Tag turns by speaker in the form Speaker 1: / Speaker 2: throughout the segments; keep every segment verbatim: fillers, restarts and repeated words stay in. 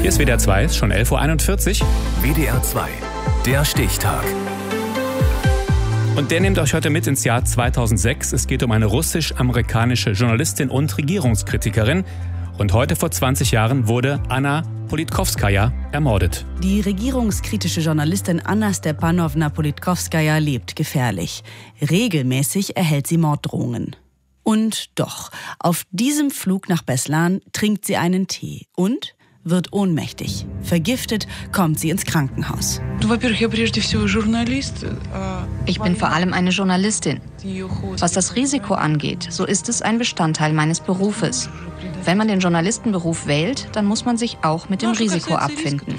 Speaker 1: Hier ist W D R zwei, ist schon elf Uhr einundvierzig.
Speaker 2: W D R zwei, der Stichtag.
Speaker 1: Und der nimmt euch heute mit ins Jahr zweitausendsechs. Es geht um eine russisch-amerikanische Journalistin und Regierungskritikerin. Und heute vor zwanzig Jahren wurde Anna Politkovskaja ermordet.
Speaker 3: Die regierungskritische Journalistin Anna Stepanowna Politkovskaja lebt gefährlich. Regelmäßig erhält sie Morddrohungen. Und doch, auf diesem Flug nach Beslan trinkt sie einen Tee und wird ohnmächtig. Vergiftet kommt sie ins Krankenhaus.
Speaker 4: Ich bin vor allem eine Journalistin. Was das Risiko angeht, so ist es ein Bestandteil meines Berufes. Wenn man den Journalistenberuf wählt, dann muss man sich auch mit dem Risiko abfinden.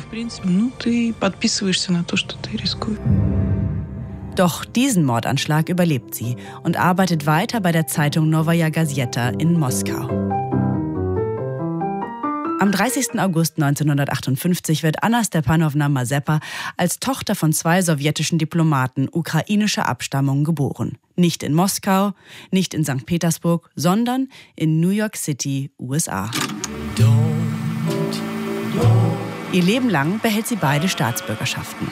Speaker 3: Doch diesen Mordanschlag überlebt sie und arbeitet weiter bei der Zeitung Novaya Gazeta in Moskau. Am dreißigsten August neunzehnhundertachtundfünfzig wird Anna Stepanowna Mazepa als Tochter von zwei sowjetischen Diplomaten ukrainischer Abstammung geboren. Nicht in Moskau, nicht in Sankt Petersburg, sondern in New York City, U S A. Ihr Leben lang behält sie beide Staatsbürgerschaften.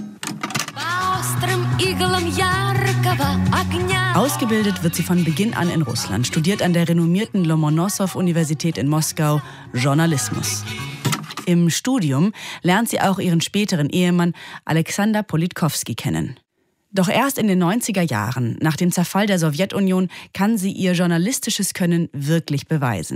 Speaker 3: Ausgebildet wird sie von Beginn an in Russland, studiert an der renommierten Lomonossow-Universität in Moskau Journalismus. Im Studium lernt sie auch ihren späteren Ehemann Alexander Politkovski kennen. Doch erst in den neunziger Jahren, nach dem Zerfall der Sowjetunion, kann sie ihr journalistisches Können wirklich beweisen.